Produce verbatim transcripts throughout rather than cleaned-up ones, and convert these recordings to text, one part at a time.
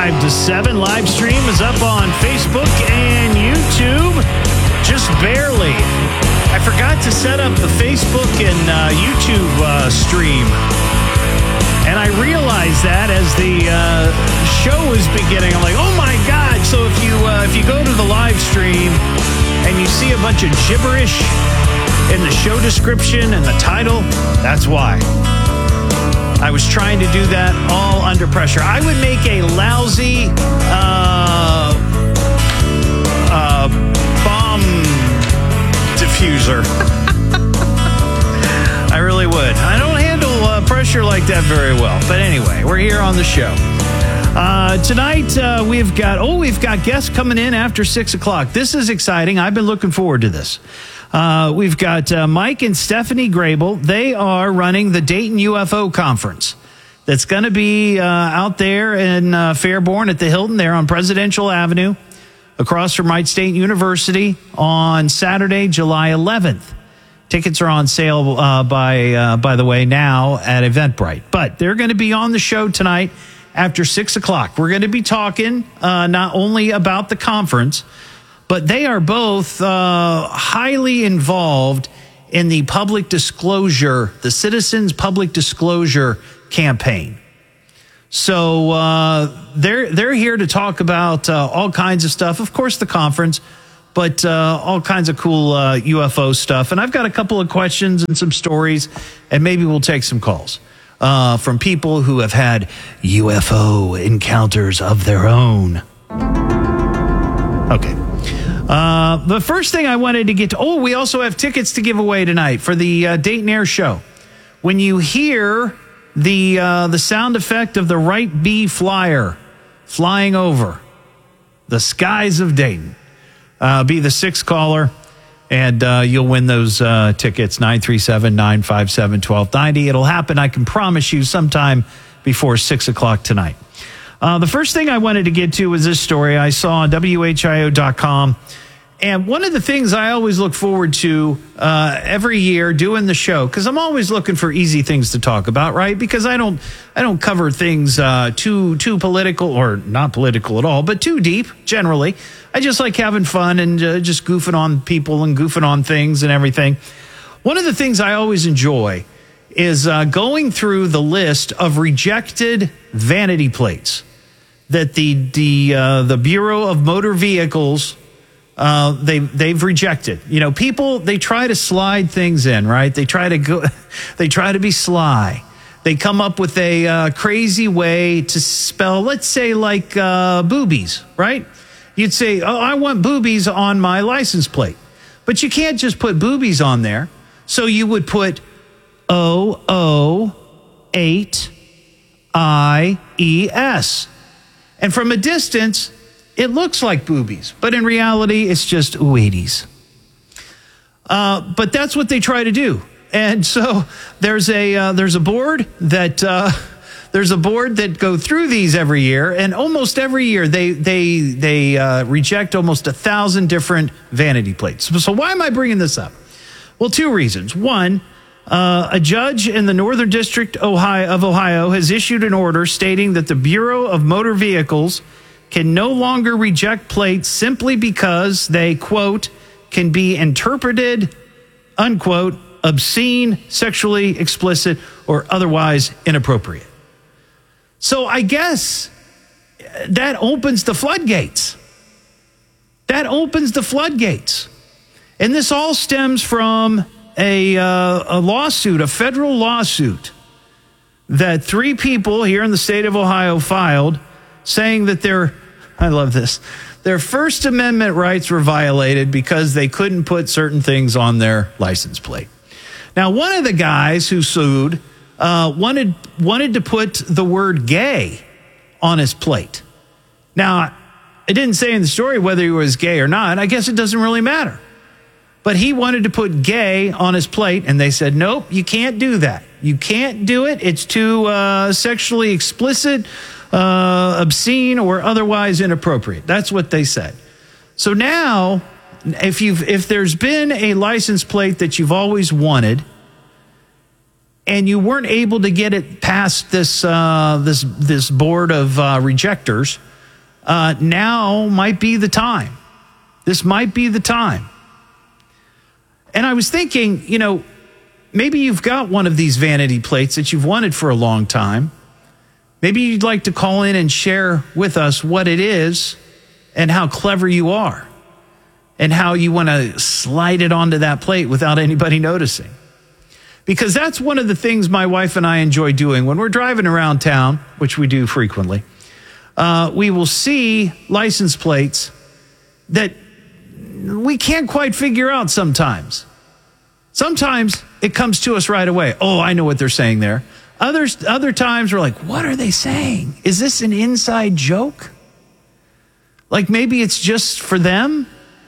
five to seven. Live stream is up on Facebook and YouTube. Just barely. I forgot to set up the Facebook and uh, YouTube uh, stream. And I realized that as the uh, show was beginning. I'm like, oh my God. So if you, uh, if you go to the live stream and you see a bunch of gibberish in the show description and the title, that's why. I was trying to do that all under pressure. I would make a lousy uh, uh, bomb diffuser. I really would. I don't handle uh, pressure like that very well. But anyway, we're here on the show. Uh, tonight, uh, we've got, oh, we've got guests coming in after six o'clock. This is exciting. I've been looking forward to this. Uh, we've got uh, Mike and Stephanie Grable. They are running the Dayton U F O Conference that's going to be uh, out there in uh, Fairborn at the Hilton there on Presidential Avenue across from Wright State University on Saturday, July eleventh. Tickets are on sale, uh, by uh, by the way, now at Eventbrite. But they're going to be on the show tonight after six o'clock. We're going to be talking uh, not only about the conference, but they are both uh, highly involved in the public disclosure, the Citizens Public Disclosure Campaign. So uh, they're they're here to talk about uh, all kinds of stuff. Of course, the conference, but uh, all kinds of cool uh, U F O stuff. And I've got a couple of questions and some stories, and maybe we'll take some calls uh, from people who have had U F O encounters of their own. Okay. Uh, the first thing I wanted to get to, oh, we also have tickets to give away tonight for the uh, Dayton Air Show. When you hear the uh, the sound effect of the Wright B Flyer flying over the skies of Dayton, uh, be the sixth caller, and uh, you'll win those uh, tickets, nine three seven, nine five seven, one two nine zero. It'll happen, I can promise you, sometime before six o'clock tonight. Uh, the first thing I wanted to get to was this story I saw on W H I O dot com. And one of the things I always look forward to uh, every year doing the show, because I'm always looking for easy things to talk about, right? Because I don't I don't cover things uh, too too political, or not political at all, but too deep generally. I just like having fun and uh, just goofing on people and goofing on things and everything. One of the things I always enjoy is uh, going through the list of rejected vanity plates that the the uh, the Bureau of Motor Vehicles uh, they they've rejected. You know, people, they try to slide things in, right? They try to go, they try to be sly. They come up with a uh, crazy way to spell, let's say, like uh, boobies, right? You'd say, oh, I want boobies on my license plate, but you can't just put boobies on there. So you would put O O eight I E S. And from a distance, it looks like boobies, but in reality, it's just Wheaties. Uh, but that's what they try to do. And so there's a uh, there's a board that uh, there's a board that go through these every year, and almost every year they they they uh, reject almost a thousand different vanity plates. So why am I bringing this up? Well, two reasons. One, Uh, a judge in the Northern District Ohio, of Ohio has issued an order stating that the Bureau of Motor Vehicles can no longer reject plates simply because they, quote, can be interpreted, unquote, obscene, sexually explicit, or otherwise inappropriate. So I guess that opens the floodgates. That opens the floodgates. And this all stems from A, uh, a lawsuit, a federal lawsuit that three people here in the state of Ohio filed, saying that their, I love this, their First Amendment rights were violated because they couldn't put certain things on their license plate. Now, one of the guys who sued uh, wanted wanted to put the word gay on his plate. Now, it didn't say in the story whether he was gay or not. I guess it doesn't really matter. But he wanted to put gay on his plate, and they said, nope, you can't do that. You can't do it. It's too uh, sexually explicit, uh, obscene, or otherwise inappropriate. That's what they said. So now, if you've if there's been a license plate that you've always wanted, and you weren't able to get it past this uh, this this board of uh, rejectors, uh, now might be the time. This might be the time. And I was thinking, you know, maybe you've got one of these vanity plates that you've wanted for a long time. Maybe you'd like to call in and share with us what it is and how clever you are and how you want to slide it onto that plate without anybody noticing. Because that's one of the things my wife and I enjoy doing when we're driving around town, which we do frequently. Uh, we will see license plates that we can't quite figure out sometimes. Sometimes it comes to us right away. Oh, I know what they're saying there. Others, other times we're like, what are they saying? Is this an inside joke? Like maybe it's just for them?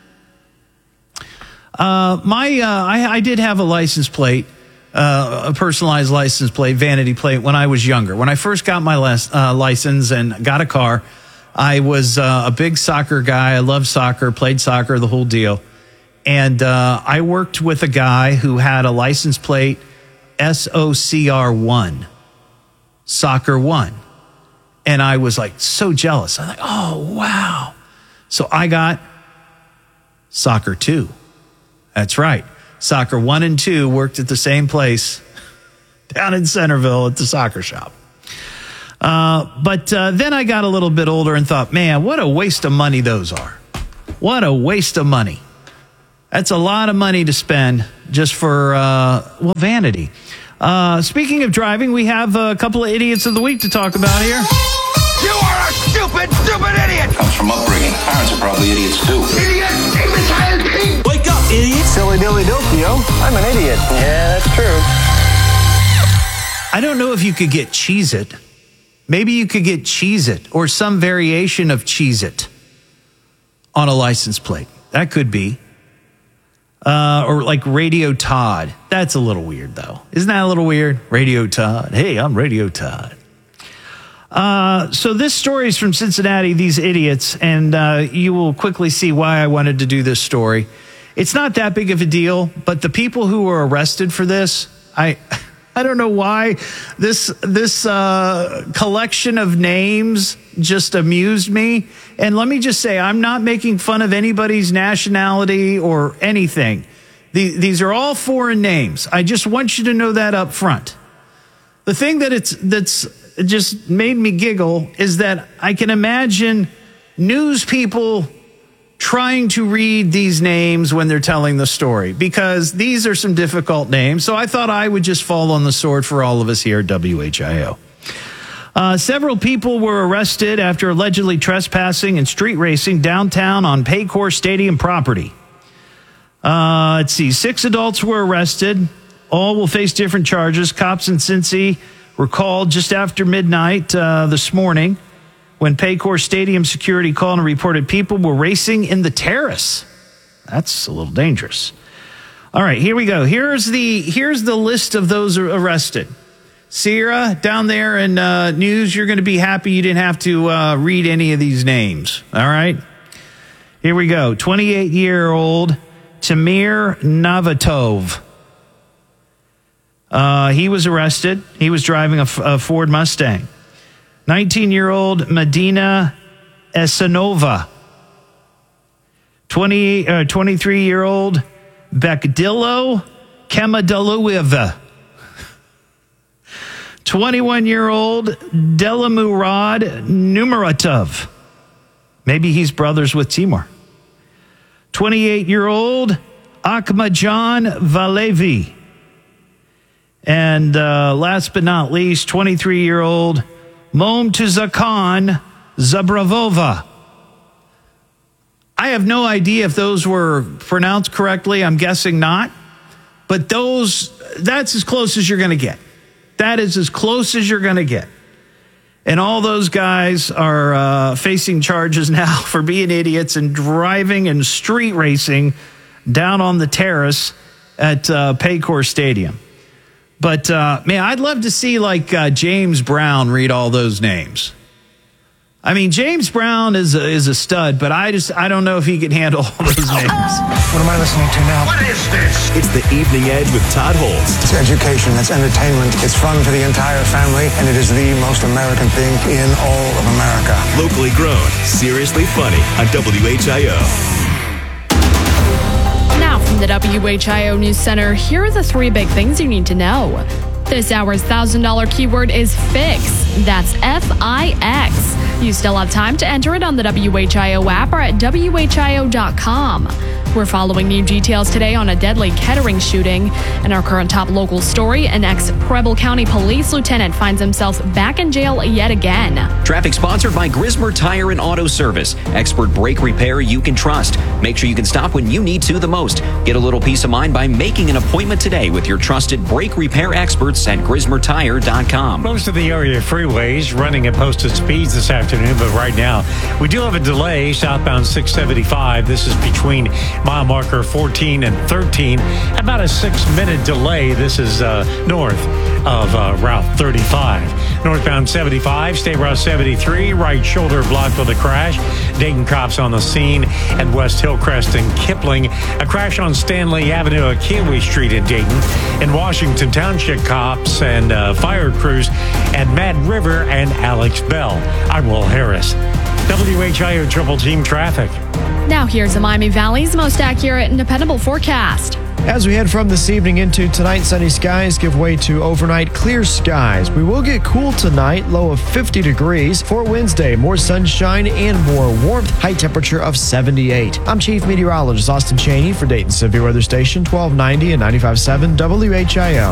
Uh, my, uh, I, I did have a license plate, uh, a personalized license plate, vanity plate when I was younger. When I first got my les- uh, license and got a car, I was uh, a big soccer guy. I loved soccer, played soccer, the whole deal. And uh, I worked with a guy who had a license plate S O C R one, Soccer One. And I was like so jealous. I'm like, oh, wow. So I got Soccer Two. That's right. Soccer One and Two worked at the same place down in Centerville at the soccer shop. Uh, but uh, then I got a little bit older and thought, man, what a waste of money those are. What a waste of money. That's a lot of money to spend just for, uh, well, vanity. Uh, speaking of driving, we have a couple of idiots of the week to talk about here. You are a stupid, stupid idiot! Comes from upbringing. Parents are probably idiots too. Idiot! Imbecile! Wake up, idiot! Silly dilly dilpio. I'm an idiot. Yeah, that's true. I don't know if you could get Cheez-It. Maybe you could get Cheez-It or some variation of Cheez-It on a license plate. That could be. Uh, or like Radio Todd. That's a little weird, though. Isn't that a little weird? Radio Todd. Hey, I'm Radio Todd. Uh, so this story is from Cincinnati, these idiots, and uh, you will quickly see why I wanted to do this story. It's not that big of a deal, but the people who were arrested for this, I... I don't know why this this uh, collection of names just amused me. And let me just say, I'm not making fun of anybody's nationality or anything. The, these are all foreign names. I just want you to know that up front. The thing that it's that's just made me giggle is that I can imagine news people trying to read these names when they're telling the story, because these are some difficult names. So I thought I would just fall on the sword for all of us here at W H I O. Uh, several people were arrested after allegedly trespassing and street racing downtown on Paycor Stadium property. Uh, let's see. Six adults were arrested. All will face different charges. Cops in Cincy were called just after midnight uh, this morning, when Paycor Stadium security called and reported people were racing in the terrace. That's a little dangerous. All right, here we go. Here's the here's the list of those arrested. Sierra, down there in uh, news, you're going to be happy you didn't have to uh, read any of these names. All right? Here we go. twenty-eight-year-old Tamir Navatov. Uh, he was arrested. He was driving a, a Ford Mustang. nineteen-year-old Medina Esanova. twenty, uh, twenty-three-year-old Bekdilo Kamadelueva. twenty-one-year-old Delamurad Numeratov. Maybe he's brothers with Timur. twenty-eight-year-old Akmajan Valevi. And uh, last but not least, twenty-three-year-old Momtuzakan Zabravova. I have no idea if those were pronounced correctly. I'm guessing not. But those, that's as close as you're going to get. That is as close as you're going to get. And all those guys are uh, facing charges now for being idiots and driving and street racing down on the terrace at uh, Paycor Stadium. But, uh, man, I'd love to see, like, uh, James Brown read all those names. I mean, James Brown is a, is a stud, but I just I don't know if he can handle all those names. What am I listening to now? What is this? It's the Evening Edge with Todd Holst. It's education, it's entertainment, it's fun for the entire family, and it is the most American thing in all of America. Locally grown, seriously funny on W H I O. Now from the W H I O News Center, here are the three big things you need to know. This hour's one thousand dollars keyword is fix. That's F I X. You still have time to enter it on the W H I O app or at W H I O dot com. We're following new details today on a deadly Kettering shooting. In our current top local story, an ex-Preble County police lieutenant finds himself back in jail yet again. Traffic sponsored by Grismer Tire and Auto Service. Expert brake repair you can trust. Make sure you can stop when you need to the most. Get a little peace of mind by making an appointment today with your trusted brake repair experts at Grismer Tire dot com. Most of the area freeways running at posted speeds this afternoon, but right now we do have a delay southbound six seventy-five. This is between mile marker fourteen and thirteen. About a six-minute delay. This is uh, north of uh, Route thirty-five. Northbound seventy-five, State Route seventy-three, right shoulder blocked with a crash. Dayton cops on the scene at West Hillcrest and Kipling. A crash on Stanley Avenue at Kiwi Street in Dayton. In Washington Township, cops and uh, fire crews at Mad River and Alex Bell. I'm Will Harris. W H I O Triple Team Traffic. Now here's the Miami Valley's most accurate and dependable forecast. As we head from this evening into tonight, sunny skies give way to overnight clear skies. We will get cool tonight, low of fifty degrees. For Wednesday, more sunshine and more warmth, high temperature of seventy-eight. I'm Chief Meteorologist Austin Cheney for Dayton Severe Weather Station, twelve ninety and ninety-five point seven W H I O.